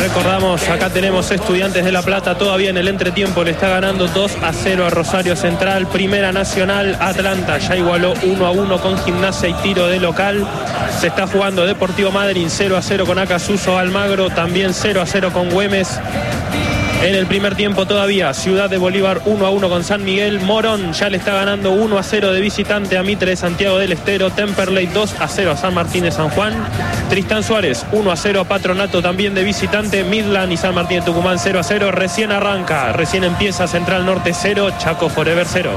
Recordamos, acá tenemos Estudiantes de La Plata todavía en el entretiempo, le está ganando 2-0 a Rosario Central. Primera Nacional, Atlanta ya igualó 1-1 con Gimnasia y Tiro de local. Se está jugando Deportivo Madryn 0-0 con Acasuso Almagro, también 0-0 con Güemes. En el primer tiempo todavía, Ciudad de Bolívar 1-1 con San Miguel. Morón ya le está ganando 1-0 de visitante a Mitre de Santiago del Estero. Temperley 2-0 a San Martín de San Juan. Tristán Suárez 1-0 a Patronato también de visitante. Midland y San Martín de Tucumán 0-0. Recién arranca, recién empieza Central Norte 0, Chaco Forever 0.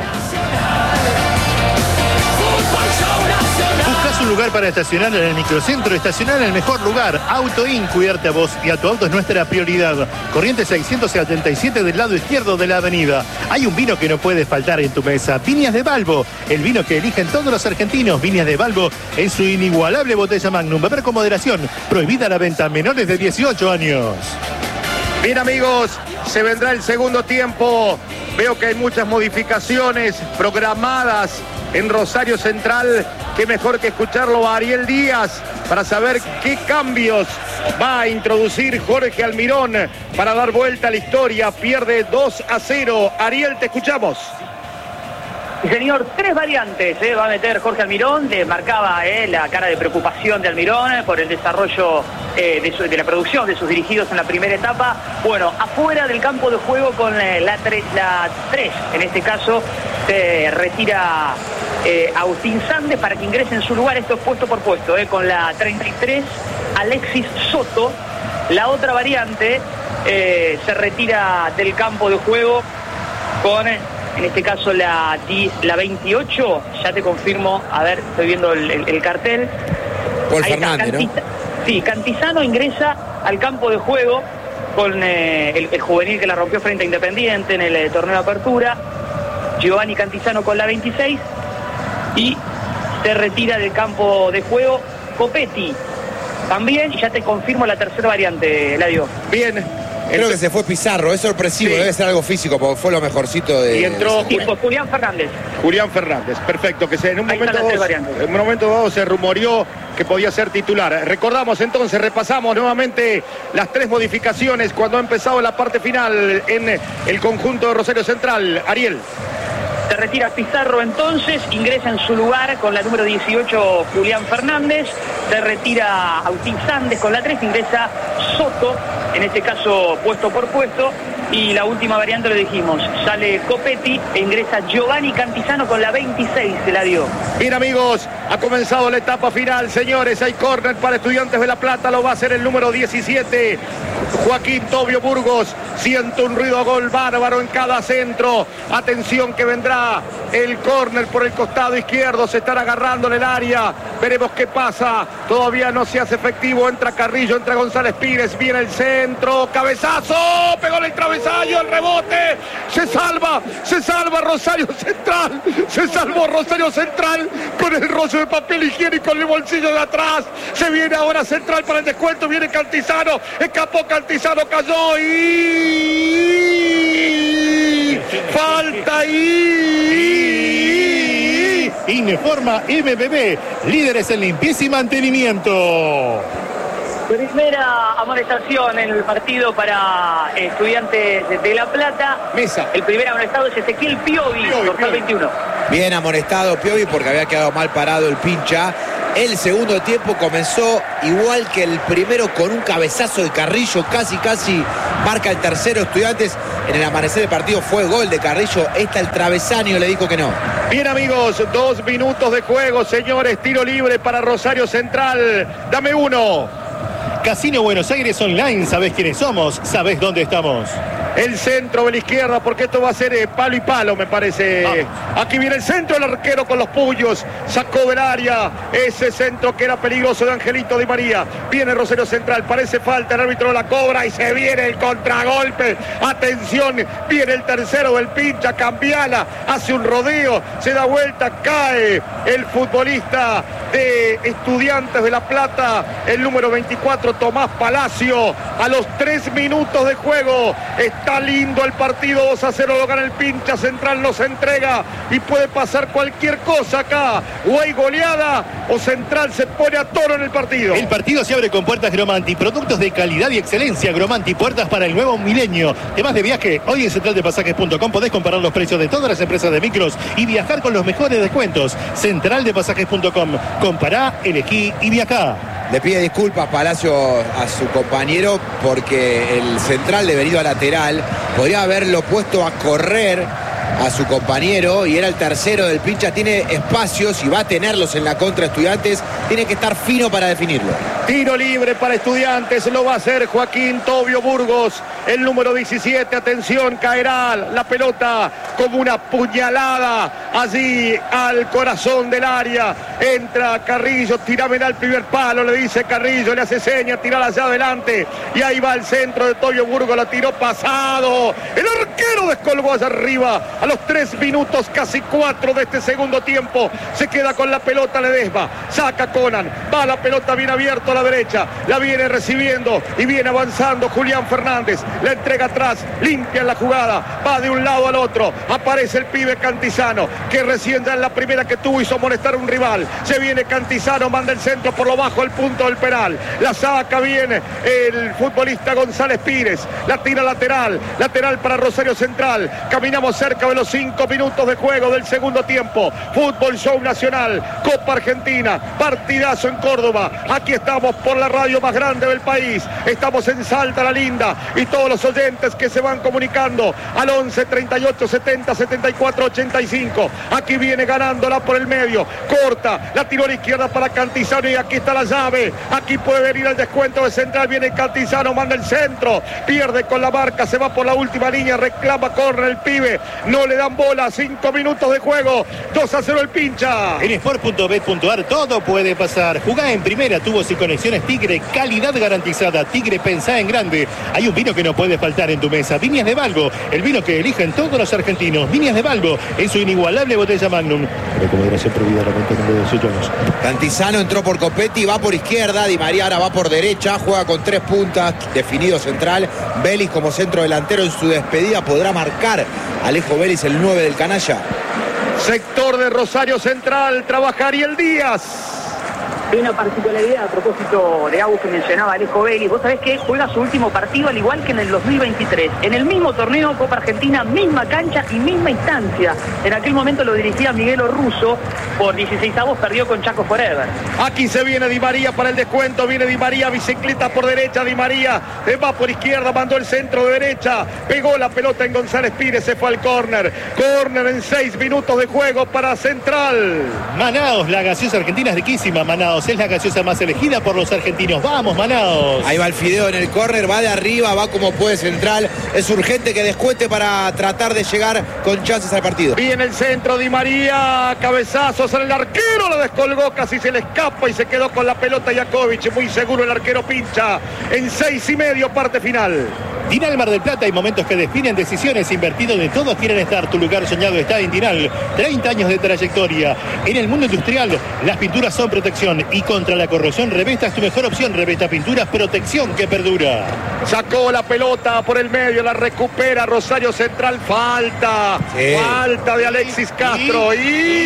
Un lugar para estacionar en el microcentro, estacionar en el mejor lugar. Auto In, cuidarte a vos y a tu auto es nuestra prioridad. Corrientes 677 del lado izquierdo de la avenida. Hay un vino que no puede faltar en tu mesa. Viñas de Balbo, el vino que eligen todos los argentinos. Viñas de Balbo en su inigualable botella Magnum. Beber con moderación, prohibida la venta a menores de 18 años. Bien, amigos, se vendrá el segundo tiempo. Veo que hay muchas modificaciones programadas en Rosario Central. Qué mejor que escucharlo a Ariel Díaz para saber qué cambios va a introducir Jorge Almirón para dar vuelta a la historia. Pierde 2-0. Ariel, te escuchamos. Señor, 3 variantes va a meter Jorge Almirón. Le marcaba la cara de preocupación de Almirón por el desarrollo de la producción de sus dirigidos en la primera etapa. Bueno, afuera del campo de juego con la 3, en este caso, se retira Agustín Sandes para que ingrese en su lugar. Esto es puesto por puesto, con la 33, Alexis Soto. La otra variante se retira del campo de juego con... En este caso la 28, ya te confirmo, a ver, estoy viendo el cartel. Paul Fernández, ¿no? Sí, Cantizano ingresa al campo de juego con el juvenil que la rompió frente a Independiente en el torneo de apertura. Giovanni Cantizano con la 26. Y se retira del campo de juego Copetti también. Y ya te confirmo la tercera variante, Eladio. Bien. Creo que se fue Pizarro, es sorpresivo, sí. Debe ser algo físico, porque fue lo mejorcito de... Y entró Julián Fernández. Julián Fernández, perfecto, que en un momento dado se rumoreó que podía ser titular. Recordamos entonces, repasamos nuevamente las 3 modificaciones cuando ha empezado la parte final en el conjunto de Rosario Central. Ariel. Se retira Pizarro entonces, ingresa en su lugar con la número 18 Julián Fernández, se retira Agustín Sandes con la 3, ingresa Soto, en este caso puesto por puesto, y la última variante lo dijimos, sale Copetti e ingresa Giovanni Cantizano con la 26, se la dio. Bien, amigos, ha comenzado la etapa final, señores, hay córner para Estudiantes de La Plata, lo va a hacer el número 17, Joaquín Tobio Burgos. Siento un ruido a gol bárbaro en cada centro. Atención que vendrá el córner por el costado izquierdo. Se están agarrando en el área. Veremos qué pasa. Todavía no se hace efectivo. Entra Carrillo, entra González Pires. Viene el centro. Cabezazo. Pegó en el travesaño. El rebote. Se salva Rosario Central. Se salvó Rosario Central con el rollo de papel higiénico en el bolsillo de atrás. Se viene ahora Central para el descuento. Viene Cantizano. Escapó Cantizano. Cayó y... falta ahí. Informa MBB, líderes en limpieza y mantenimiento. Primera amonestación en el partido para Estudiantes de La Plata. Mesa. El primer amonestado es Ezequiel Piovi, dorsal 21. Bien amonestado Piovi porque había quedado mal parado el pincha. El segundo tiempo comenzó igual que el primero con un cabezazo de Carrillo, casi marca el tercero Estudiantes. En el amanecer del partido fue gol de Carrillo, el travesaño le dijo que no. Bien, amigos, 2 minutos de juego, señores, tiro libre para Rosario Central. Dame uno. Casino Buenos Aires Online, ¿sabés quiénes somos? ¿Sabés dónde estamos? El centro de la izquierda, porque esto va a ser palo y palo, me parece. Aquí viene el centro, el arquero con los puños. Sacó del área ese centro que era peligroso de Angelito Di María. Viene Rosario Central, parece falta, el árbitro la cobra y se viene el contragolpe. Atención, viene el tercero del pincha, Cambiala, hace un rodeo, se da vuelta, cae el futbolista de Estudiantes de La Plata, el número 24, Tomás Palacio, a los 3 minutos de juego. Está lindo el partido, 2-0 lo gana el Pincha. Central nos entrega y puede pasar cualquier cosa acá. O hay goleada o Central se pone a toro en el partido. El partido se abre con Puertas Gromanti, productos de calidad y excelencia. Gromanti, puertas para el nuevo milenio. Temas de viaje, hoy en centraldepasajes.com podés comparar los precios de todas las empresas de micros y viajar con los mejores descuentos. Centraldepasajes.com, compará, elegí y viajá. Le pide disculpas Palacio a su compañero porque el central de venido a lateral podría haberlo puesto a correr a su compañero y era el tercero del Pincha. Tiene espacios y va a tenerlos en la contra Estudiantes. Tiene que estar fino para definirlo. Tiro libre para Estudiantes, lo va a hacer Joaquín Tobio Burgos, el número 17, atención, caerá la pelota como una puñalada allí al corazón del área. Entra Carrillo, tirámela al primer palo, le dice Carrillo, le hace seña, tirala allá adelante y ahí va el centro de Tobio Burgos, la tiró pasado, el arquero descolgó allá arriba a los 3 minutos, casi 4 de este segundo tiempo. Se queda con la pelota Ledesma, saca Conan, va la pelota bien abierto a la derecha, la viene recibiendo y viene avanzando Julián Fernández, la entrega atrás, limpia la jugada, va de un lado al otro, aparece el pibe Cantizano, que recién ya en la primera que tuvo hizo molestar a un rival. Se viene Cantizano, manda el centro por lo bajo, el punto del penal, la saca bien el futbolista González Pires, la tira lateral para Rosario Central. Caminamos cerca de los 5 minutos de juego del segundo tiempo. Fútbol Show Nacional, Copa Argentina, partidazo en Córdoba. Aquí estamos por la radio más grande del país, estamos en Salta la Linda, y todos los oyentes que se van comunicando al 11 38 70 74 85. Aquí viene ganándola por el medio, corta, la tiró a la izquierda para Cantizano y aquí está la llave. Aquí puede venir el descuento de Central, viene Cantizano, manda el centro, pierde con la marca, se va por la última línea, reclama, corre el pibe, no le dan bola. 5 minutos de juego, 2-0 el Pincha. En sport.bet.ar todo puede pasar. Jugá en primera, tubos y conexiones Tigre, calidad garantizada. Tigre, pensá en grande. Hay un vino que no puede faltar en tu mesa. Viñas de Valgo, el vino que eligen todos los argentinos. Viñas de Valgo, en su inigualable botella Magnum. Recomendación prohibida, la de sus años. Cantizano entró por Copetti, va por izquierda. Di María ahora va por derecha, juega con 3 puntas, definido central. Vélez como centro delantero en su despedida podrá marcar Alejo Vélez, el 9 del canalla. Sector de Rosario Central, trabaja Ariel Díaz. Hay una particularidad a propósito de Agus que mencionaba Alejo Vélez. Vos sabés que juega su último partido al igual que en el 2023. En el mismo torneo, Copa Argentina, misma cancha y misma instancia. En aquel momento lo dirigía Miguel Orruso. Por 16avos perdió con Chaco Forever. Aquí se viene Di María para el descuento. Viene Di María, bicicleta por derecha. Di María va por izquierda, mandó el centro de derecha. Pegó la pelota en González Pires, se fue al córner. Córner en 6 minutos de juego para Central. Manaos, la gaseosa argentina es riquísima. Manaos es la gaseosa más elegida por los argentinos. ¡Vamos, Manaos! Ahí va el Fideo en el córner, va de arriba, va como puede Central. Es urgente que descuente para tratar de llegar con chances al partido. Viene el centro, Di María, cabezazos en el arquero, lo descolgó, casi se le escapa y se quedó con la pelota Jakovic. Muy seguro el arquero Pincha. En 6:30, parte final. Dinal Mar del Plata, hay momentos que definen decisiones. Invertido de todos quieren estar. Tu lugar soñado está en Dinal. 30 años de trayectoria. En el mundo industrial, las pinturas son protección. Y contra la corrosión, Revesta es tu mejor opción. Revesta Pinturas, protección que perdura. Sacó la pelota por el medio, la recupera Rosario Central. Falta. Sí. Falta de Alexis Castro.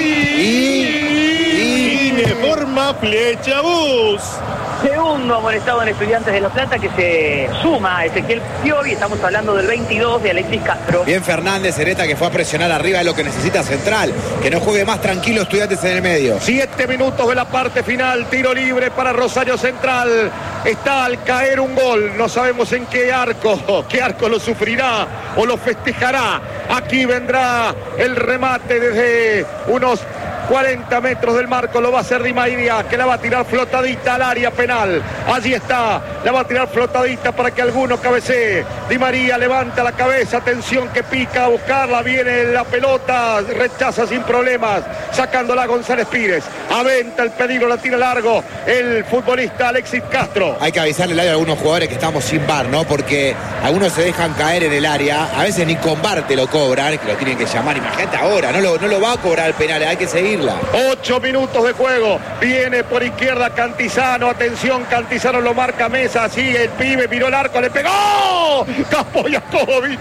Y de forma Flecha Bus. Segundo amonestado en Estudiantes de La Plata, que se suma a Ezequiel Piovi. Estamos hablando del 22 de Alexis Castro. Bien Fernández, Sereta, que fue a presionar arriba, de lo que necesita Central. Que no juegue más tranquilo Estudiantes en el medio. 7 minutos de la parte final. Tiro libre para Rosario Central. Está al caer un gol. No sabemos en qué arco. ¿Qué arco lo sufrirá o lo festejará? Aquí vendrá el remate desde unos 40 metros del marco, lo va a hacer Di María, que la va a tirar flotadita al área penal. Allí está, la va a tirar flotadita para que alguno cabecee. Di María levanta la cabeza, atención que pica a buscarla, viene la pelota, rechaza sin problemas, sacándola González Pires. Aventa el peligro, la tira largo el futbolista Alexis Castro. Hay que avisarle a algunos jugadores que estamos sin VAR, ¿no? Porque algunos se dejan caer en el área, a veces ni con VAR te lo cobran, que lo tienen que llamar. Imagínate ahora, no lo va a cobrar el penal, hay que seguir seguirla. 8 minutos de juego. Viene por izquierda Cantizano. Atención, Cantizano lo marca Mesa. Sigue el pibe, miró el arco, le pegó. Tapó Jakovic.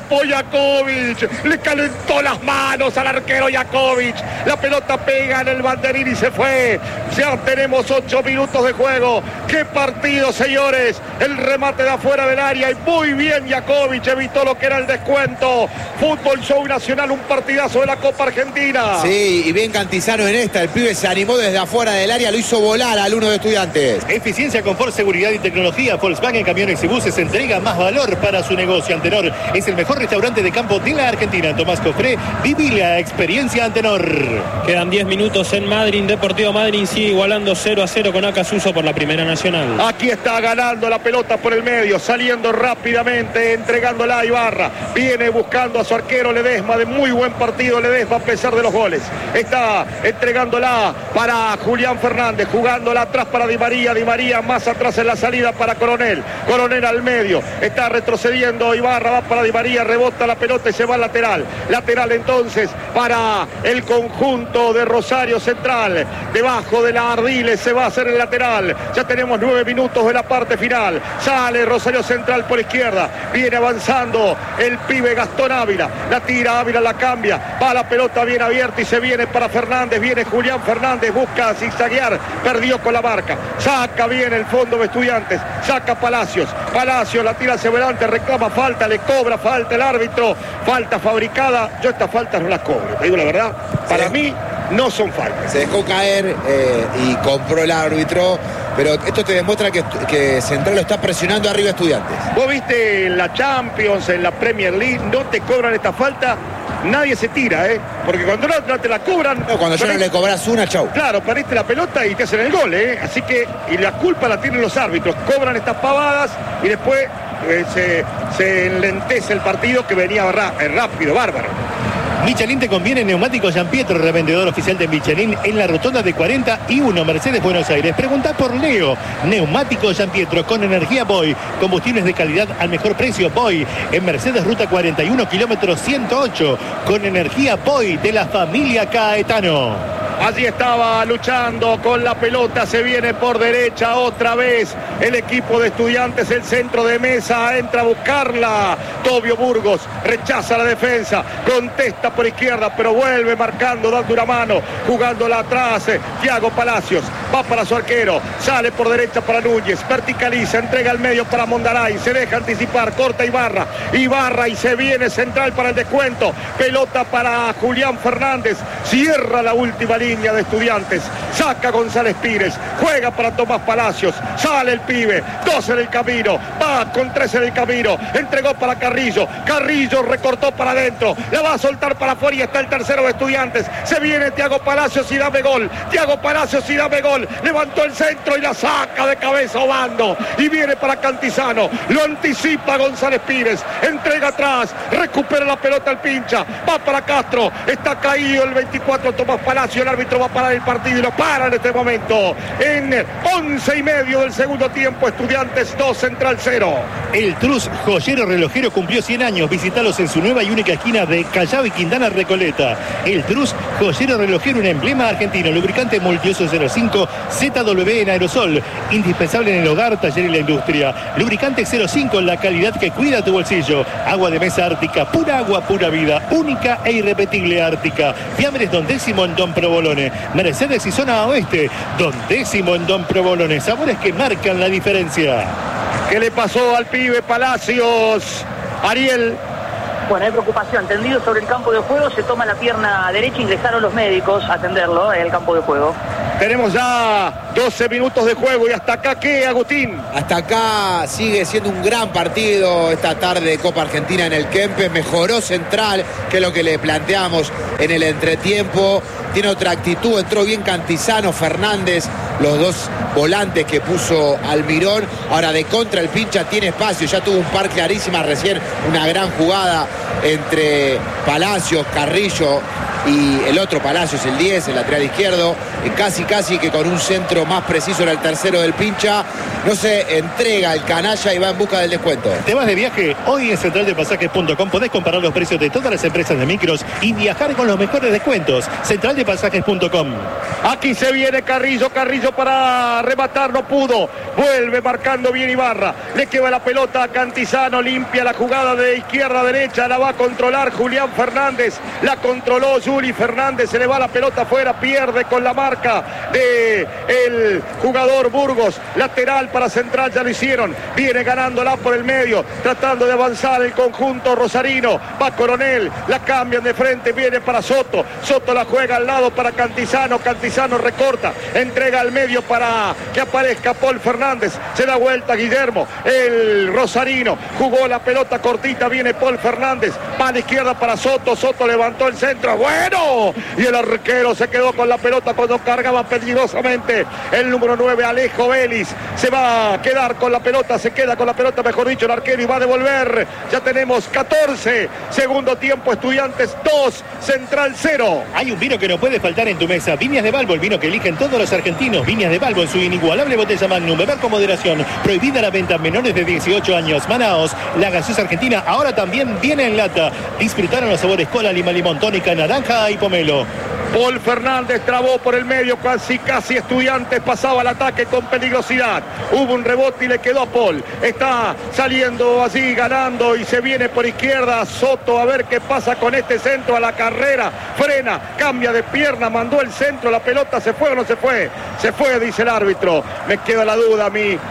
Le calentó las manos al arquero Jakovic. La pelota pega en el banderín y se fue. Ya tenemos 8 minutos de juego. ¡Qué partido, señores! El remate de afuera del área y muy bien Jakovic evitó lo que era el descuento. Fútbol Show Nacional, un partidazo de la Copa Argentina. Sí, y bien Cantizano en esta. El pibe se animó desde afuera del área, lo hizo volar al uno de Estudiantes. Eficiencia, confort, seguridad y tecnología. Volkswagen Camiones y Buses entrega más valor para su negocio. Antenor es el mejor restaurante de campo de la Argentina. Tomás Cofré, viví la experiencia Antenor. Quedan 10 minutos en Madrid. Deportivo Madrid sigue igualando 0-0 con Acasuso por la Primera Nacional. Aquí está ganando la pelota por el medio, saliendo rápidamente, entregándola a Ibarra. Viene buscando a su arquero Ledesma, de muy buen partido Ledesma a pesar de los goles. Está entregándola para Julián Fernández, jugándola atrás para Di María más atrás en la salida para Coronel al medio, está retrocediendo Ibarra, va para Di María, rebota la pelota y se va al lateral entonces para el conjunto de Rosario Central, debajo de la Ardiles se va a hacer el lateral. Ya tenemos 9 minutos de la parte final. Sale Rosario Central por izquierda, viene avanzando el pibe Gastón Ávila, la tira Ávila, la cambia, va la pelota bien abierta y se viene para Fernández, viene Julián Fernández, busca zigzaguear, perdió con la marca, saca bien el fondo de Estudiantes, saca Palacios la tira hacia adelante, reclama falta, le cobra falta el árbitro, falta fabricada. Yo estas faltas no las cobro, te digo la verdad, para mí no son faltas. Se dejó caer y compró el árbitro, pero esto te demuestra que Central lo está presionando arriba a Estudiantes. Vos viste en la Champions, en la Premier League, no te cobran esta falta, nadie se tira, porque cuando no te la cobran... No, cuando ya no le cobras una, chau. Claro, perdiste la pelota y te hacen el gol, así que, y la culpa la tienen los árbitros, cobran estas pavadas y después se enlentece el partido que venía rápido, bárbaro. Michelin te conviene neumáticos Gianpietro, revendedor oficial de Michelin en la rotonda de 41 Mercedes Buenos Aires. Pregunta por Leo. Neumáticos Gianpietro con energía Boy, combustibles de calidad al mejor precio Boy, en Mercedes Ruta 41 kilómetros 108, con energía Boy de la familia Caetano. Allí estaba luchando con la pelota, se viene por derecha otra vez el equipo de Estudiantes, el centro de Mesa, entra a buscarla Tobio Burgos, rechaza la defensa, contesta por izquierda, pero vuelve marcando, dando una mano, jugándola atrás, Thiago Palacios, va para su arquero, sale por derecha para Núñez, verticaliza, entrega al medio para Mondaray, se deja anticipar, corta Ibarra y se viene Central para el descuento, pelota para Julián Fernández, cierra la última línea de Estudiantes, saca González Pires, juega para Tomás Palacios, sale el pibe, 2 en el camino, va con 3 en el camino, entregó para Carrillo recortó para adentro, la va a soltar para afuera y está el tercero de Estudiantes, se viene Thiago Palacios y dame gol, levantó el centro y la saca de cabeza Obando, y viene para Cantizano, lo anticipa González Pires, entrega atrás, recupera la pelota el pincha, va para Castro, está caído el 24 Tomás Palacios, el árbitro va a parar el partido y lo para en este momento, en 11:30 del segundo tiempo, Estudiantes 2, Central 0. El Trus Joyero Relojero cumplió 100 años. Visítalos en su nueva y única esquina de Callao y Quintana Recoleta. El Trus Joyero Relojero, un emblema argentino. Lubricante multiuso 05 ZW en aerosol. Indispensable en el hogar, taller y la industria. Lubricante 05, la calidad que cuida tu bolsillo. Agua de mesa Ártica, pura agua, pura vida. Única e irrepetible Ártica. Fiambres Don Décimo en Don Provolone. Mercedes y zona oeste. Don Décimo en Don Provolone. Sabores que marcan la diferencia. ¿Qué le pasó al pibe Palacios? Ariel. Bueno, hay preocupación, tendido sobre el campo de juego, se toma la pierna derecha, ingresaron los médicos a atenderlo en el campo de juego. Tenemos ya 12 minutos de juego y hasta acá, ¿qué, Agustín? Hasta acá sigue siendo un gran partido esta tarde de Copa Argentina en el Kempes. Mejoró Central, que es lo que le planteamos en el entretiempo. Tiene otra actitud, entró bien Cantizano, Fernández, los dos volantes que puso Almirón. Ahora de contra el pincha tiene espacio, ya tuvo un par clarísimas recién, una gran jugada entre Palacios, Carrillo y el otro Palacios, el 10, el lateral izquierdo, casi que con un centro más preciso era el tercero del pincha. No se entrega el canalla y va en busca del descuento. ¿Te vas de viaje? Hoy en centraldepasajes.com podés comparar los precios de todas las empresas de micros y viajar con los mejores descuentos. Centraldepasajes.com. Aquí se viene Carrillo para rematar, no pudo. Vuelve marcando bien Ibarra. Le queda la pelota a Cantizano, limpia la jugada de izquierda a derecha, la va a controlar Julián Fernández. La controló Juli Fernández, se le va la pelota afuera, pierde con la marca de el jugador Burgos. Lateral para Central, ya lo hicieron. Viene ganándola por el medio, tratando de avanzar el conjunto rosarino. Va Coronel, la cambian de frente, viene para Soto. Soto la juega al lado para Cantizano. Cantizano recorta, entrega al medio para que aparezca Paul Fernández. Se da vuelta Guillermo, el rosarino. Jugó la pelota cortita, viene Paul Fernández. Va a la izquierda para Soto. Soto levantó el centro. Bueno, y el arquero se quedó con la pelota cuando cargaba peligrosamente el número 9, Alejo Vélez. Se va a quedar con la pelota, se queda con la pelota, mejor dicho, el arquero, y va a devolver. Ya tenemos 14, segundo tiempo, Estudiantes 2, Central 0. Hay un vino que no puede faltar en tu mesa. Viñas de Balbo, el vino que eligen todos los argentinos. Viñas de Balbo en su inigualable botella Magnum. Beber con moderación. Prohibida la venta a menores de 18 años. Manaos, la gaseosa argentina, ahora también viene en lata. Disfrutaron los sabores cola, lima, limón, tónica, naranja y pomelo. Paul Fernández trabó por el medio, casi Estudiantes pasaba al ataque con peligrosidad. Hubo un rebote y le quedó a Paul. Está saliendo así, ganando, y se viene por izquierda Soto a ver qué pasa con este centro a la carrera. Frena, cambia de pierna, mandó el centro, la pelota se fue o no se fue. Se fue, dice el árbitro. Me queda la duda a mí,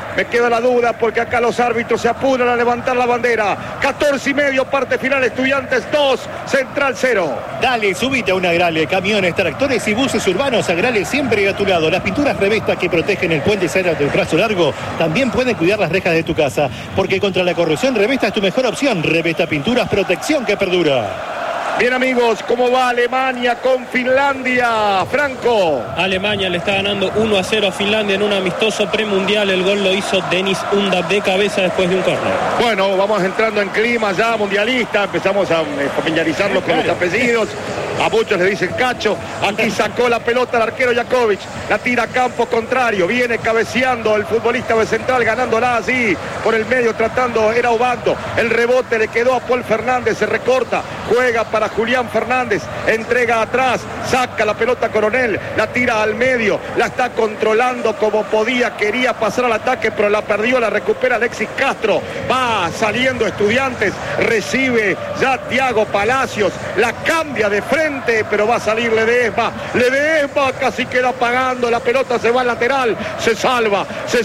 porque acá los árbitros se apuran a levantar la bandera. 14:30, parte final, Estudiantes 2, Central 0. Dale, subite a una Agrale, camiones, tractores y buses urbanos. Agrale siempre a tu lado. Las pinturas Revesta que protegen el puente Sara del brazo largo también pueden cuidar las rejas de tu casa, porque contra la corrosión Revesta es tu mejor opción. Revesta Pinturas, protección que perdura. Bien, amigos, ¿cómo va Alemania con Finlandia? Franco. Alemania le está ganando 1-0 a Finlandia en un amistoso premundial. El gol lo hizo Denis Undab de cabeza después de un córner. Bueno, vamos entrando en clima ya mundialista. Empezamos a familiarizarnos con los apellidos. A muchos le dicen Cacho. Aquí sacó la pelota el arquero Jakovic. La tira a campo contrario. Viene cabeceando el futbolista de Central, ganándola así por el medio, era Obando. El rebote le quedó a Paul Fernández. Se recorta. Juega para Julián Fernández. Entrega atrás. Saca la pelota Coronel. La tira al medio. La está controlando como podía. Quería pasar al ataque, pero la perdió. La recupera Alexis Castro. Va saliendo Estudiantes. Recibe ya Thiago Palacios. La cambia de frente, pero va a salir Ledesma. Ledesma casi queda pagando. La pelota se va al lateral. Se salva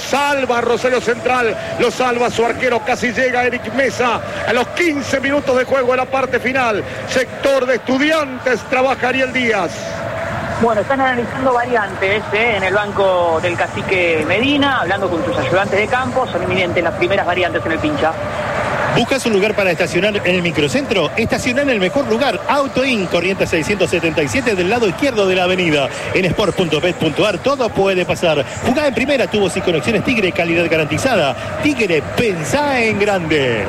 Rosario Central. Lo salva su arquero. Casi llega Eric Mesa a los 15 minutos de juego de la parte final. Sector de Estudiantes, trabaja Ariel Díaz. Bueno, están analizando variantes en el banco del cacique Medina, hablando con sus ayudantes de campo. Son inminentes las primeras variantes en el pincha. ¿Buscas un lugar para estacionar en el microcentro? Estaciona en el mejor lugar, Auto Inc, Corrientes 677 del lado izquierdo de la avenida. En sport.bet.ar todo puede pasar. Jugá en primera, tubos y conexiones Tigre, calidad garantizada. Tigre, pensá en grande.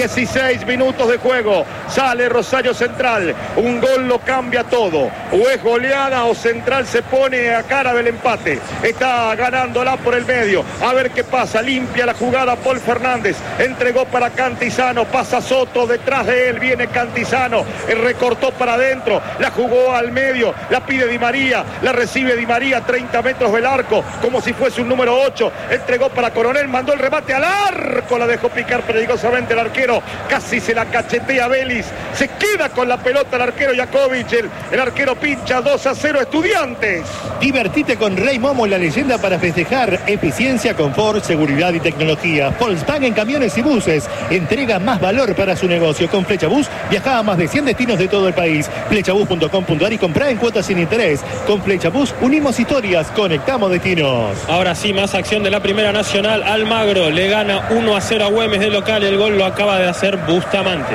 16 minutos de juego. Sale Rosario Central. Un gol lo cambia todo. O es goleada o Central se pone a cara del empate. Está ganándola por el medio. A ver qué pasa. Limpia la jugada Paul Fernández. Entregó para Cantizano. Pasa Soto. Detrás de él viene Cantizano. Recortó para adentro. La jugó al medio. La pide Di María. La recibe Di María. 30 metros del arco. Como si fuese un número 8. Entregó para Coronel. Mandó el remate al arco. La dejó picar peligrosamente el arquero. Casi se la cachetea Vélez. Se queda con la pelota el arquero Jakovic. El arquero pincha. 2-0 Estudiantes. Divertite con Rey Momo, la leyenda para festejar. Eficiencia, confort, seguridad y tecnología. Volkswagen Camiones y Buses. Entrega más valor para su negocio. Con Flechabús viaja a más de 100 destinos de todo el país. Flechabús.com.ar y comprá en cuotas sin interés. Con Flechabús unimos historias, conectamos destinos. Ahora sí, más acción de la Primera Nacional. Almagro le gana 1-0 a Güemes de local. El gol lo acaba de hacer Bustamante.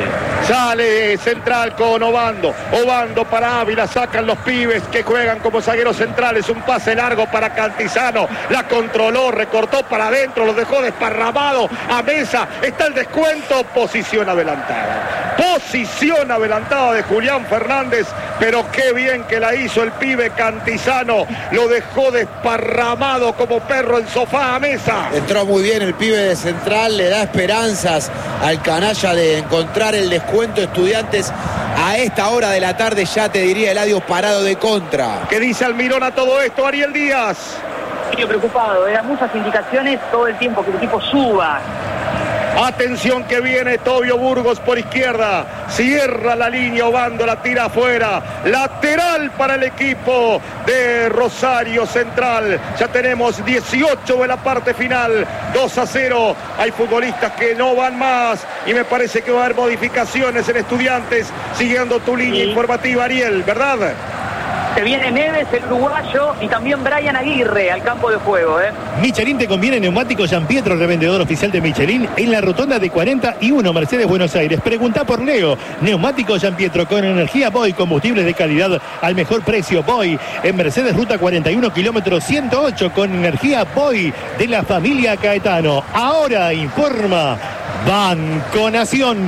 Sale Central con Obando. Obando para Ávila. Sacan los pibes que juegan como zagueros centrales. Un pase largo para Cantizano. La controló, recortó para adentro. Lo dejó desparramado a Mesa. Está el descuento. Posición adelantada. Posición adelantada de Julián Fernández, pero qué bien que la hizo el pibe Cantizano. Lo dejó desparramado como perro en sofá a mesa. Entró muy bien el pibe de Central, le da esperanzas al canalla de encontrar el descuento. Estudiantes a esta hora de la tarde, ya te diría, Eladio, parado de contra. ¿Qué dice Almirón a todo esto, Ariel Díaz? Estoy preocupado, muchas indicaciones todo el tiempo que el equipo suba. Atención que viene Tobio Burgos por izquierda. Cierra la línea, Obando la tira afuera. Lateral para el equipo de Rosario Central. Ya tenemos 18 de la parte final. 2-0. Hay futbolistas que no van más. Y me parece que va a haber modificaciones en Estudiantes. Siguiendo tu línea informativa, Ariel, ¿verdad? Se viene Neves, el uruguayo, y también Brian Aguirre al campo de juego. Michelin te conviene neumáticos Gian Pietro, revendedor oficial de Michelin, en la rotonda de 41 Mercedes Buenos Aires. Pregunta por Leo. Neumáticos Gian Pietro con energía Boy, combustibles de calidad al mejor precio. Boy en Mercedes Ruta 41, kilómetro 108, con energía Boy de la familia Caetano. Ahora informa Banco Nación.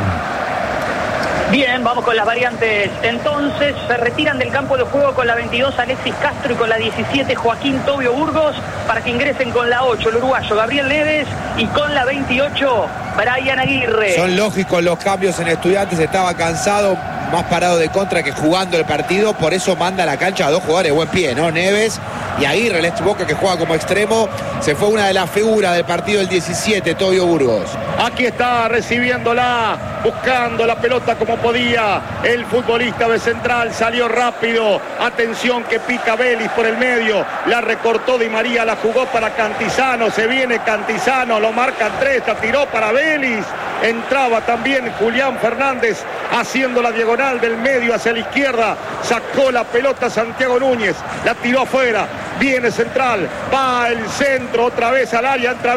Bien, vamos con las variantes. Entonces, se retiran del campo de juego con la 22 Alexis Castro y con la 17 Joaquín Tobio Burgos, para que ingresen con la 8 el uruguayo Gabriel Neves y con la 28 Brian Aguirre. Son lógicos los cambios en Estudiantes, estaba cansado, más parado de contra que jugando el partido, por eso manda a la cancha a dos jugadores de buen pie, ¿no? Neves y Aguirre, el ex Boca, que juega como extremo. Se fue una de las figuras del partido del 17, Tobio Burgos. Aquí está recibiéndola, buscando la pelota como podía. El futbolista de Central salió rápido. Atención que pica Vélez por el medio. La recortó Di María, la jugó para Cantizano. Se viene Cantizano, lo marcan 3, la tiró para Vélez. Entraba también Julián Fernández haciendo la diagonal del medio hacia la izquierda. Sacó la pelota Santiago Núñez, la tiró afuera. Viene Central, va el centro otra vez al área, entra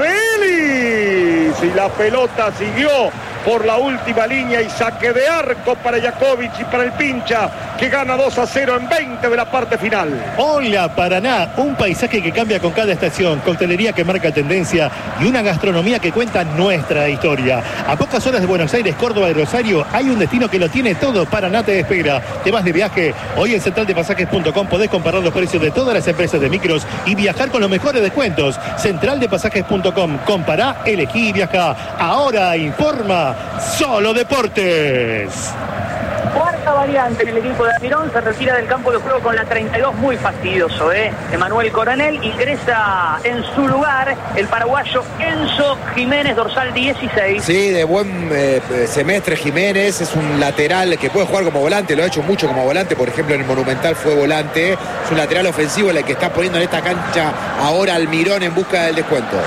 Vélez y la pelota siguió por la última línea y saque de arco para Jakovic y para el Pincha, que gana 2-0 en 20 de la parte final. Hola Paraná, un paisaje que cambia con cada estación, coctelería que marca tendencia y una gastronomía que cuenta nuestra historia. A pocas horas de Buenos Aires, Córdoba y Rosario hay un destino que lo tiene todo. Paraná te espera. Te vas de viaje. Hoy en centraldepasajes.com podés comparar los precios de todas las empresas de micros y viajar con los mejores descuentos. Centraldepasajes.com. Compará, elegí y viajá. Ahora informa Solo Deportes. Cuarta variante en el equipo de Almirón, se retira del campo de juego con la 32, muy fastidioso, Emanuel Coronel, ingresa en su lugar el paraguayo Enzo Jiménez, dorsal 16. Sí, de buen semestre Jiménez, es un lateral que puede jugar como volante, lo ha hecho mucho como volante, por ejemplo en el Monumental fue volante, es un lateral ofensivo el que está poniendo en esta cancha ahora Almirón en busca del descuento.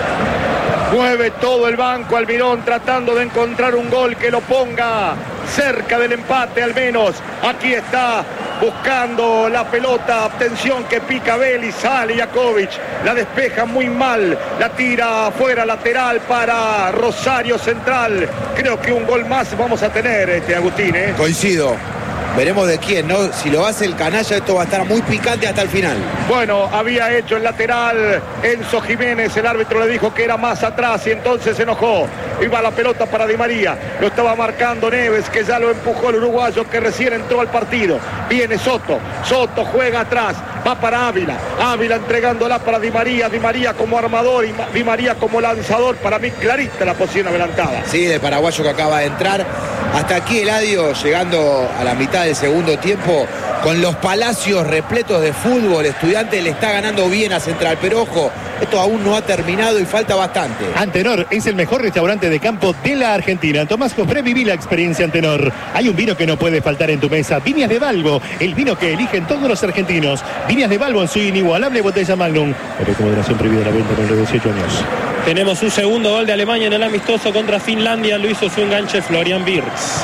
Mueve todo el banco Almirón tratando de encontrar un gol que lo ponga cerca del empate al menos. Aquí está buscando la pelota. Atención que pica Vélez, sale Jakovic, la despeja muy mal, la tira afuera, lateral para Rosario Central. Creo que un gol más vamos a tener, Agustín. Coincido. Veremos de quién, ¿no? Si lo hace el canalla, esto va a estar muy picante hasta el final. Bueno, había hecho el lateral Enzo Jiménez, el árbitro le dijo que era más atrás y entonces se enojó. Iba la pelota para Di María, lo estaba marcando Neves, que ya lo empujó el uruguayo que recién entró al partido. Viene Soto, Soto juega atrás, va para Ávila, Ávila entregándola para Di María como armador y Di María como lanzador. Para mí clarita la posición adelantada. Sí, del paraguayo que acaba de entrar. Hasta aquí Eladio, llegando a la mitad del segundo tiempo, con los palacios repletos de fútbol. Estudiantes le está ganando bien a Central, pero ojo, esto aún no ha terminado y falta bastante. Antenor es el mejor restaurante de campo de la Argentina. Tomás Cofré, viví la experiencia Antenor. Hay un vino que no puede faltar en tu mesa. Viñas de Balbo, el vino que eligen todos los argentinos. Viñas de Balbo en su inigualable botella Magnum. Moderación prohibida la venta con los 18 años. Tenemos un segundo gol de Alemania en el amistoso contra Finlandia. Lo hizo su enganche Florian Wirtz.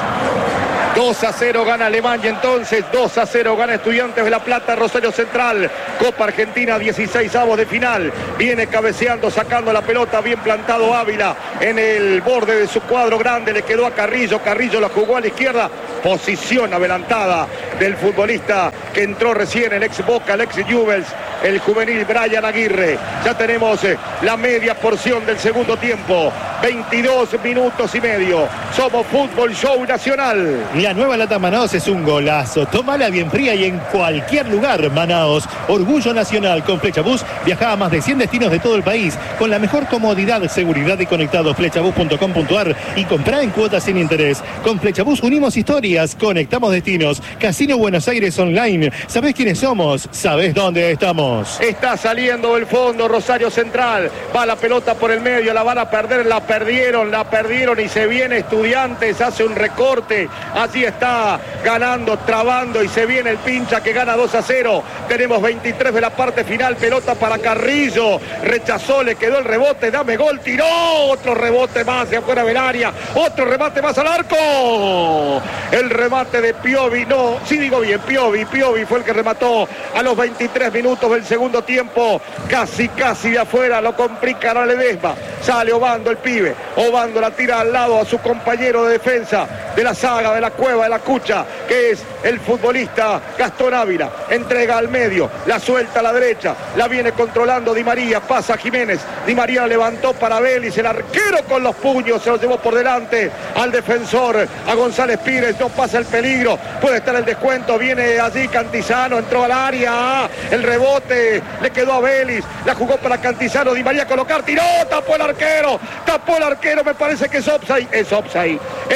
2-0 gana Alemania entonces, 2-0 gana Estudiantes de La Plata, Rosario Central, Copa Argentina, 16avos de final, viene cabeceando, sacando la pelota, bien plantado Ávila en el borde de su cuadro grande, le quedó a Carrillo, Carrillo la jugó a la izquierda, posición adelantada del futbolista que entró recién, el ex Boca, el ex Newell's, el juvenil Brian Aguirre. Ya tenemos la media porción del segundo tiempo, 22 minutos y medio. Somos Fútbol Show Nacional. La nueva lata Manaos es un golazo. Tómala bien fría y en cualquier lugar. Manaos, orgullo nacional. Con Flechabús viaja a más de 100 destinos de todo el país con la mejor comodidad, seguridad y conectado. Flechabús.com.ar y comprá en cuotas sin interés. Con Flechabús unimos historias, conectamos destinos. Casino Buenos Aires Online. ¿Sabés quiénes somos? ¿Sabés dónde estamos? Está saliendo del fondo Rosario Central. Va la pelota por el medio, la van a perder, la perdieron y se viene Estudiantes, hace un recorte. Allí está ganando, trabando y se viene el Pincha que gana 2-0. Tenemos 23 de la parte final, pelota para Carrillo. Rechazó, le quedó el rebote, dame gol, tiró. Otro rebote más de afuera del área. Otro remate más al arco. El remate de Piovi, no, sí digo bien, Piovi fue el que remató a los 23 minutos del segundo tiempo. Casi de afuera, lo complica a Ledesma. Sale Obando el pibe. Obando la tira al lado a su compañero de defensa de la saga, de la cueva, de la cucha, que es el futbolista Gastón Ávila. Entrega al medio, la suelta a la derecha, la viene controlando Di María, pasa a Jiménez. Di María levantó para Vélez, el arquero con los puños se lo llevó por delante al defensor, a González Pires. No pasa el peligro, puede estar el descuento. Viene allí Cantizano, entró al área, el rebote le quedó a Vélez, la jugó para Cantizano. Di María a colocar, tiró, tapó el arquero, me parece que es offside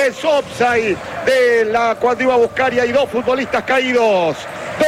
de la cuando iba a buscar, y hay dos futbolistas caídos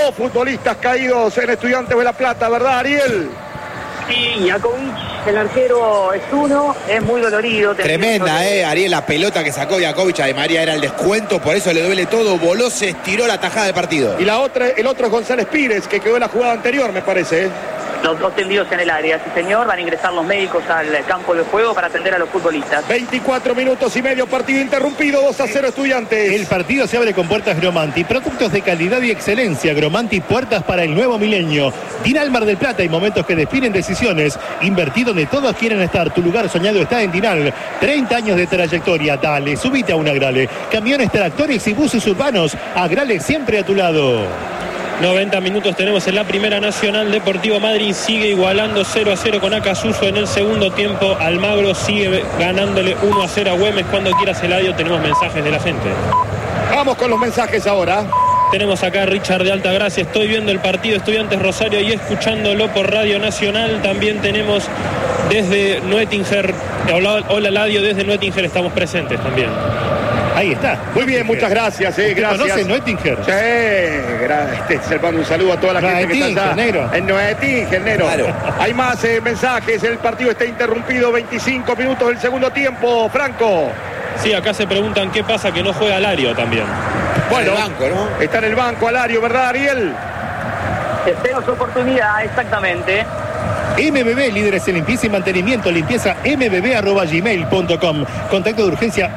en Estudiantes de La Plata, ¿verdad, Ariel? Sí, Jakovic, el arquero es uno, es muy dolorido. Tremenda, Ariel, la pelota que sacó Jakovic a Di María era el descuento, por eso le duele todo, voló, se estiró la tajada del partido. Y el otro es González Pires, que quedó en la jugada anterior, me parece. Los dos tendidos en el área, sí señor, van a ingresar los médicos al campo de juego para atender a los futbolistas. 24 minutos y medio, partido interrumpido, 2-0 Estudiantes. El partido se abre con puertas Gromanti, productos de calidad y excelencia. Gromanti, puertas para el nuevo milenio. Dinal Mar del Plata, y momentos que definen decisiones. Invertí donde todos quieren estar, tu lugar soñado está en Dinal. 30 años de trayectoria, dale, subite a un Agrale. Camiones, tractores y buses urbanos, Agrale siempre a tu lado. 90 minutos tenemos en la Primera Nacional. Deportivo Madryn sigue igualando 0-0 con Acasuso en el segundo tiempo. Almagro sigue ganándole 1-0 a Güemes. Cuando quieras, Eladio, tenemos mensajes de la gente. Vamos con los mensajes ahora. Tenemos acá a Richard de Altagracia. Estoy viendo el partido Estudiantes Rosario y escuchándolo por Radio Nacional. También tenemos desde Nuettinger. Hola, Eladio, desde Nuettinger estamos presentes también. Ahí está. Muy bien, muchas gracias. Gracias. ¿Conoce Nuettinger? Sí, se manda un saludo a toda la gente que está allá. Negro. En Nuettinger, negro. Claro. Hay más mensajes. El partido está interrumpido. 25 minutos del segundo tiempo. Franco. Sí, acá se preguntan qué pasa que no juega Alario también. Bueno, en el banco, ¿no? Está en el banco Alario, ¿verdad, Ariel? Espero su oportunidad, exactamente. MBB, líderes en limpieza y mantenimiento, limpieza mbb@gmail.com. Contacto de urgencia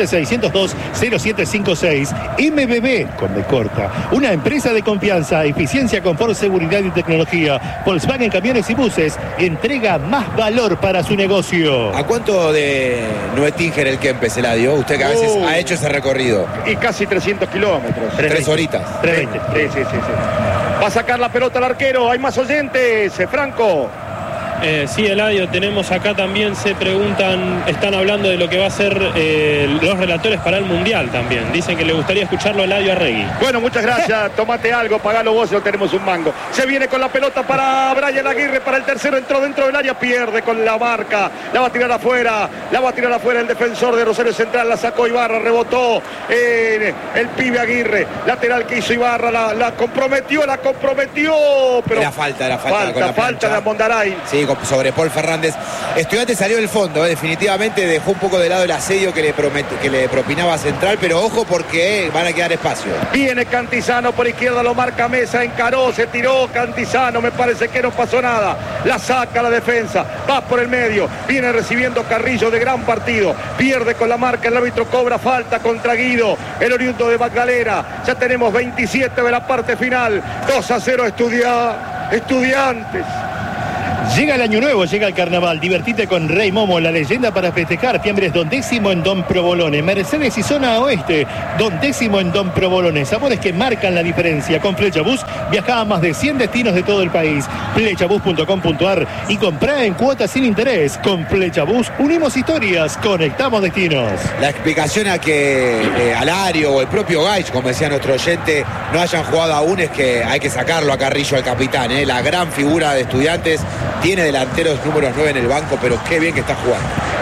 1176020756. MBB, con B corta. Una empresa de confianza, eficiencia, confort, seguridad y tecnología. Volkswagen Camiones y Buses entrega más valor para su negocio. ¿A cuánto de Nuettinger el Kempes, Eladio? Usted que a veces ha hecho ese recorrido. Y casi 300 kilómetros. 3 horitas. 3:20. Sí. Va a sacar la pelota al arquero. Hay más oyentes, Franco. Sí, Eladio, tenemos acá también, se preguntan, están hablando de lo que va a ser los relatores para el Mundial también. Dicen que le gustaría escucharlo a Eladio Arregui. Bueno, muchas gracias. Tómate algo, pagalo vos, no tenemos un mango. Se viene con la pelota para Brian Aguirre, para el tercero, entró dentro del área, pierde con la marca, la va a tirar afuera el defensor de Rosario Central, la sacó Ibarra, rebotó el pibe Aguirre, lateral que hizo Ibarra, la comprometió, pero Era falta falta de Amondaray. Sí, sobre Paul Fernández. Estudiantes salió del fondo, definitivamente dejó un poco de lado el asedio que le propinaba Central, pero ojo porque van a quedar espacio. Viene Cantizano por izquierda, lo marca Mesa, encaró, se tiró Cantizano, me parece que no pasó nada, la saca la defensa, va por el medio, viene recibiendo Carrillo de gran partido, pierde con la marca, el árbitro cobra falta contra Guido, el oriundo de Magdalena. Ya tenemos 27 de la parte final, 2-0 Estudiantes. Llega el año nuevo, llega el carnaval. Divertite con Rey Momo, la leyenda para festejar. Fiambres Don Décimo en Don Provolone. Mercedes y zona oeste. Don Décimo en Don Provolone. Sabores que marcan la diferencia. Con Flechabús viaja a más de 100 destinos de todo el país. Flechabús.com.ar y comprá en cuotas sin interés. Con Flechabús unimos historias, conectamos destinos. La explicación a que Alario o el propio Gaich, como decía nuestro oyente, no hayan jugado aún es que hay que sacarlo a Carrillo, al capitán. La gran figura de Estudiantes. Tiene delanteros números 9 en el banco, pero qué bien que está jugando.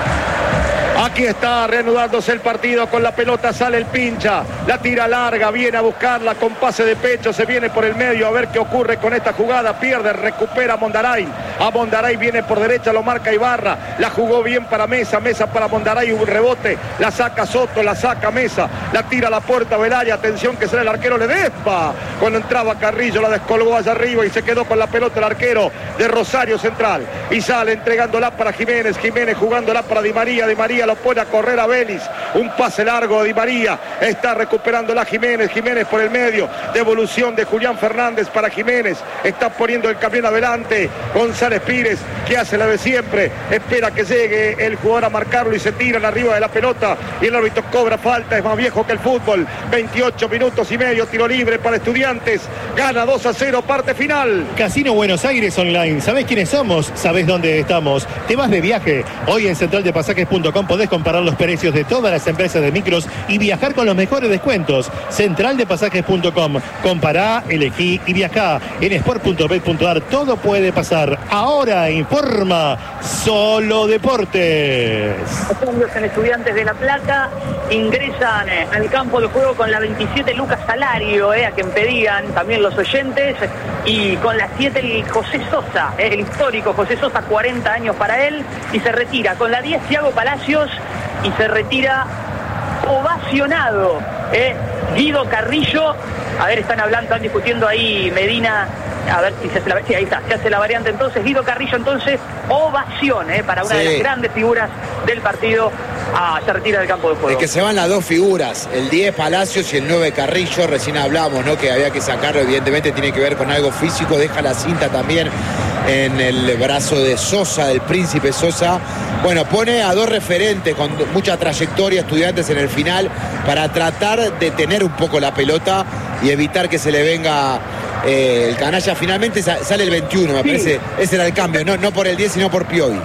Aquí está reanudándose el partido, con la pelota sale el pincha, la tira larga, viene a buscarla con pase de pecho, se viene por el medio a ver qué ocurre con esta jugada, pierde, recupera a Mondaray viene por derecha, lo marca Ibarra, la jugó bien para Mesa para Mondaray, un rebote, la saca Soto, la saca Mesa, la tira a la puerta Velaya, atención que sale el arquero Ledesma, cuando entraba Carrillo la descolgó allá arriba y se quedó con la pelota el arquero de Rosario Central, y sale entregándola para Jiménez jugándola para Di María lo pone a correr a Vélez, un pase largo de Di María, está recuperándola Jiménez por el medio, devolución de Julián Fernández para Jiménez, está poniendo el camión adelante, González Pires, que hace la de siempre, espera que llegue el jugador a marcarlo y se tiran arriba de la pelota, y el árbitro cobra falta, es más viejo que el fútbol, 28 minutos y medio, tiro libre para Estudiantes, gana 2-0, parte final. Casino Buenos Aires Online, ¿sabés quiénes somos? ¿Sabés dónde estamos? Te vas de viaje, hoy en centraldepasajes.com podés comparar los precios de todas las empresas de micros y viajar con los mejores descuentos. Centraldepasajes.com. Compará, elegí y viajá. En sport.bet.ar todo puede pasar. Ahora informa Solo Deportes. Los cambios en Estudiantes de La Plata ingresan al campo de juego con la 27 Lucas Salario, a quien pedían también los oyentes, y con la 7 el José Sosa, el histórico José Sosa, 40 años para él, y se retira con la 10 Thiago Palacios, y se retira ovacionado Guido Carrillo. A ver, están discutiendo ahí Medina, a ver si se hace ahí está, se hace la variante entonces. Guido Carrillo entonces, ovación para una de las grandes figuras del partido. Se retira del campo de juego. Es que se van las dos figuras, el 10 Palacios y el 9 Carrillo. Recién hablamos, ¿no?, que había que sacarlo, evidentemente tiene que ver con algo físico. Deja la cinta también en el brazo de Sosa, del Príncipe Sosa. Bueno, pone a dos referentes con mucha trayectoria, Estudiantes en el final, para tratar de tener un poco la pelota y evitar que se le venga el canalla. Finalmente sale el 21, me parece. Ese era el cambio, no por el 10, sino por Piovi.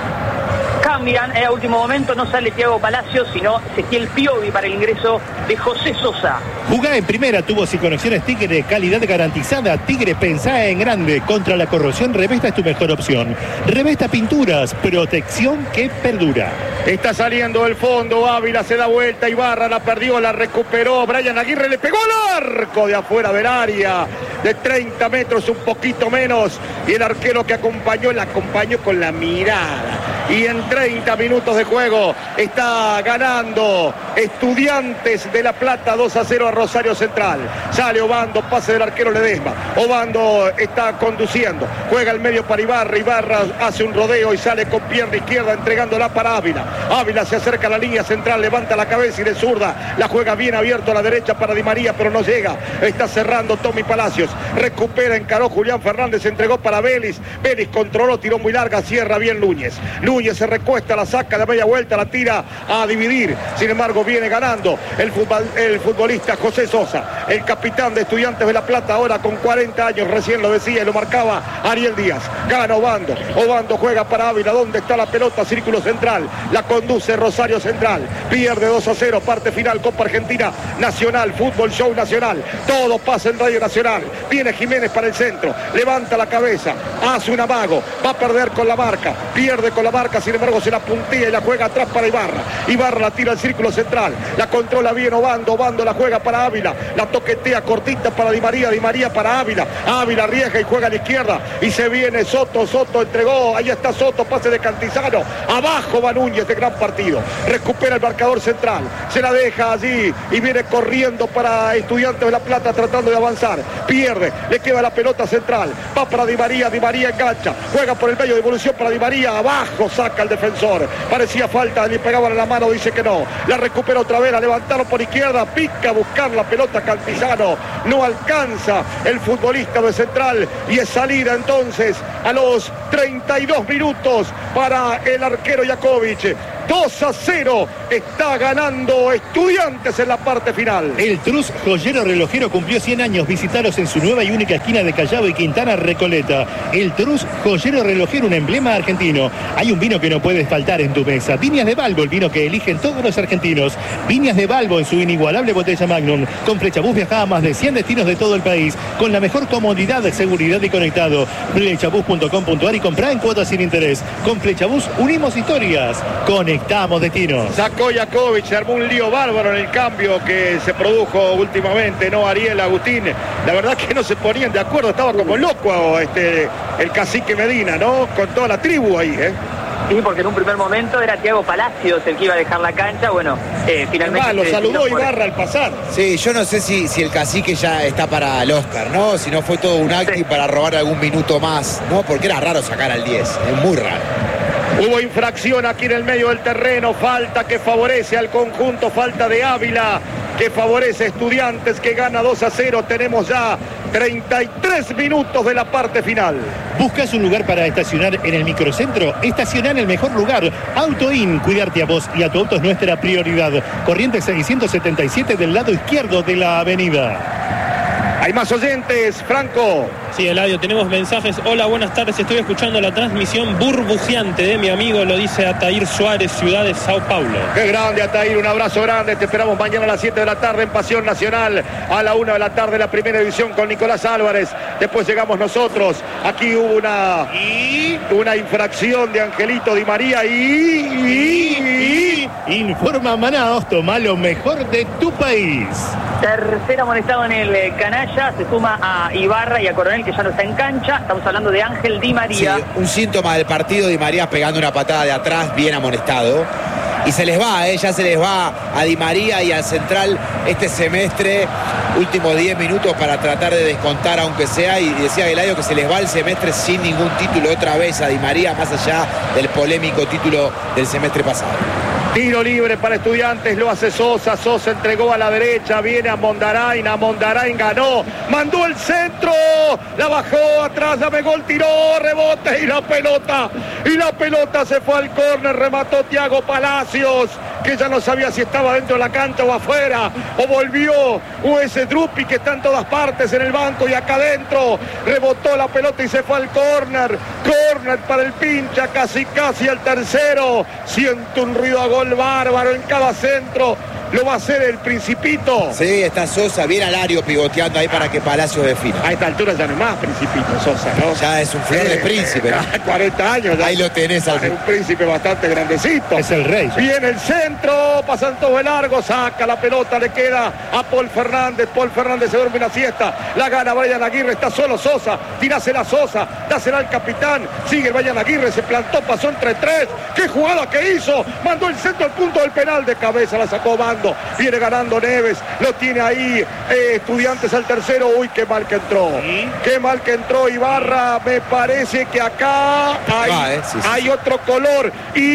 Cambian a último momento, no sale Thiago Palacios, sino Ezequiel Piovi para el ingreso de José Sosa. Jugá en primera, tubos y conexiones Tigre, calidad garantizada. Tigre, pensá en grande. Contra la corrosión, Revesta es tu mejor opción. Revesta Pinturas, protección que perdura. Está saliendo del fondo, Ávila se da vuelta, Ibarra la perdió, la recuperó, Brian Aguirre le pegó al arco de afuera del área, de 30 metros, un poquito menos, y el arquero que la acompañó con la mirada. Y en 30 minutos de juego está ganando Estudiantes de La Plata 2-0 a Rosario Central. Sale Obando, pase del arquero Ledesma. Obando está conduciendo, juega el medio para Ibarra hace un rodeo y sale con pierna izquierda entregándola para Ávila. Ávila se acerca a la línea central, levanta la cabeza y de zurda la juega bien abierto a la derecha para Di María, pero no llega. Está cerrando Tommy Palacios, recupera, encaró Julián Fernández, entregó para Vélez. Vélez controló, tiró muy larga, cierra bien Núñez se recuesta, la saca de media vuelta, la tira a dividir. Sin embargo, viene ganando el futbolista José Sosa, el capitán de Estudiantes de La Plata, ahora con 40 años, recién lo decía y lo marcaba Ariel Díaz. Gana Obando, Obando juega para Ávila, ¿dónde está la pelota? Círculo central, la conduce Rosario Central, pierde 2-0, parte final, Copa Argentina Nacional, Fútbol Show Nacional, todo pasa en Radio Nacional. Viene Jiménez para el centro, levanta la cabeza, hace un amago, va a perder con la marca, pierde con la marca, sin embargo se la puntea y la juega atrás para Ibarra la tira al círculo central, la controla bien Obando la juega para Ávila, la toquetea cortita para Di María para Ávila arriesga y juega a la izquierda y se viene Soto entregó, ahí está Soto, pase de Cantizano, abajo va Núñez, de gran partido, recupera el marcador central, se la deja allí y viene corriendo para Estudiantes de La Plata tratando de avanzar, pierde, le queda la pelota central, va para Di María engancha, juega por el medio de evolución para Di María, abajo saca el defensor. Parecía falta, le pegaban a la mano, dice que no. La recupera otra vez, la levantaron por izquierda, pica a buscar la pelota Cantizano. No alcanza el futbolista de Central y es salida entonces a los 32 minutos para el arquero Jakovic. 2-0 está ganando Estudiantes en la parte final. El Trus joyero relojero cumplió 100 años. Visitaros en su nueva y única esquina de Callao y Quintana Recoleta. El Trus joyero relojero, un emblema argentino. Hay un vino que no puedes faltar en tu mesa. Viñas de Balbo, el vino que eligen todos los argentinos. Viñas de Balbo en su inigualable botella Magnum. Con Flechabús viajaba a más de 100 destinos de todo el país. Con la mejor comodidad, seguridad y conectado. Flechabús.com.ar y comprá en cuotas sin interés. Con Flechabús unimos historias. Conectamos destinos. Sacó Jakovic, se armó un lío bárbaro en el cambio que se produjo últimamente, ¿no? Ariel, Agustín, la verdad que no se ponían de acuerdo, estaba como loco el cacique Medina, ¿no? Con toda la tribu ahí, Sí, porque en un primer momento era Thiago Palacios el que iba a dejar la cancha. Bueno, finalmente... lo saludó Ibarra al pasar. Sí, yo no sé si el cacique ya está para el Oscar, ¿no? Si no fue todo un acting para robar algún minuto más, ¿no? Porque era raro sacar al 10, es muy raro. Hubo infracción aquí en el medio del terreno, falta que favorece al conjunto, falta de Ávila, que favorece a Estudiantes, que gana 2-0. Tenemos ya 33 minutos de la parte final. ¿Buscas un lugar para estacionar en el microcentro? Estacionar en el mejor lugar. AutoIn, cuidarte a vos y a tu auto es nuestra prioridad. Corrientes 677 del lado izquierdo de la avenida. Hay más oyentes, Franco. Sí, Eladio, tenemos mensajes. Hola, buenas tardes. Estoy escuchando la transmisión burbujeante de mi amigo, lo dice Atair Suárez, ciudad de Sao Paulo. Qué grande, Atair, un abrazo grande. Te esperamos mañana a las 7 de la tarde en Pasión Nacional. A la 1 de la tarde la primera edición con Nicolás Álvarez. Después llegamos nosotros. Aquí hubo una infracción de Angelito Di María Informa Manaos, toma lo mejor de tu país. Tercer amonestado en el canalla, se suma a Ibarra y a Coronel, que ya no está en cancha. Estamos hablando de Ángel Di María. Sí, un síntoma del partido, Di María pegando una patada de atrás, bien amonestado. Y se les va, ya se les va a Di María y al Central este semestre, últimos 10 minutos para tratar de descontar aunque sea, y decía Eladio que se les va el semestre sin ningún título otra vez a Di María, más allá del polémico título del semestre pasado. Tiro libre para Estudiantes, lo hace Sosa, Sosa entregó a la derecha, viene a Mondarain ganó, mandó el centro, la bajó atrás, la pegó el tiro, rebote y la pelota se fue al córner, remató Thiago Palacios, que ya no sabía si estaba dentro de la cancha o afuera, o volvió, o ese Drupi que está en todas partes en el banco y acá adentro, rebotó la pelota y se fue al córner para el Pincha, casi al tercero, siente un ruido a gol bárbaro en cada centro, lo va a hacer el Principito. Sí, está Sosa, bien Alario pivoteando ahí para que Palacio defina. A esta altura ya no es más Principito Sosa, ¿no? Ya es un flor de príncipe, ¿no? 40 años. Ya ahí lo tenés al un príncipe bastante grandecito. Es el rey. Viene el centro, pasan todo de largo, saca la pelota, le queda a Paul Fernández se duerme una siesta, la gana Brian Aguirre, está solo Sosa, tirásela a Sosa, dásela al capitán, sigue Brian Aguirre, se plantó, pasó entre tres, qué jugada que hizo, mandó el centro al punto del penal, de cabeza la sacó Bando, viene ganando Neves, lo tiene ahí Estudiantes al tercero, uy, qué mal que entró, qué mal que entró Ibarra, me parece que acá hay otro color,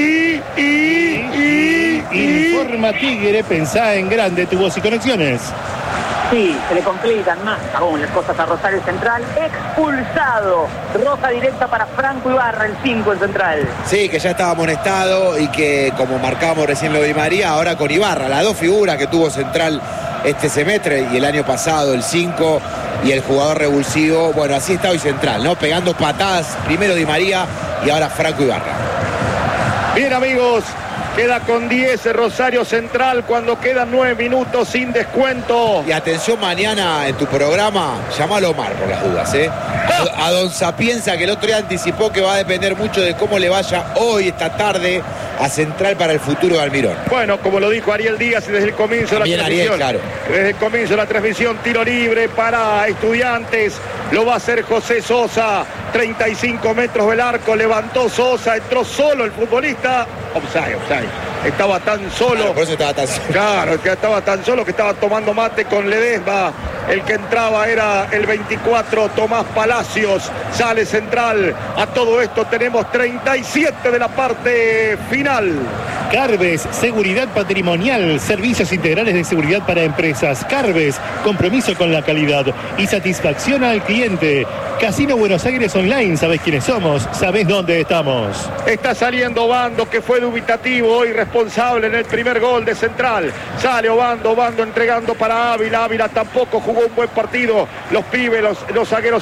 Informa Tigre, pensá en grande, tu voz y conexiones. Sí, se le complican más aún las cosas a Rosario Central. Expulsado. Roja directa para Franco Ibarra, el 5 en Central. Sí, que ya estaba amonestado y que, como marcábamos recién lo de Di María, ahora con Ibarra, las dos figuras que tuvo Central este semestre y el año pasado, el 5 y el jugador revulsivo. Bueno, así está hoy Central, ¿no? Pegando patadas, primero Di María y ahora Franco Ibarra. Bien, amigos. Queda con 10 Rosario Central cuando quedan 9 minutos sin descuento. Y atención, mañana en tu programa, llamalo a Omar por las dudas, ¿eh? A Don Sapienza, que el otro día anticipó que va a depender mucho de cómo le vaya hoy, esta tarde, a Central para el futuro de Almirón. Bueno, como lo dijo Ariel Díaz desde el comienzo de la transmisión. Ariel, claro. Desde el comienzo de la transmisión, tiro libre para Estudiantes. Lo va a hacer José Sosa. 35 metros del arco, levantó Sosa, entró solo el futbolista. offside. Estaba tan solo. Claro, por eso estaba tan solo. Claro, que estaba tan solo que estaba tomando mate con Ledesma. El que entraba era el 24, Tomás Palacios. Sale central. A todo esto tenemos 37 de la parte final. Carbes, seguridad patrimonial, servicios integrales de seguridad para empresas. Carbes, compromiso con la calidad y satisfacción al cliente. Casino Buenos Aires Online, ¿sabés quiénes somos? ¿Sabés dónde estamos? Está saliendo Obando, que fue dubitativo hoy, responsable en el primer gol de Central. Sale Obando entregando para Ávila. Ávila tampoco jugó un buen partido. Los pibes, los zagueros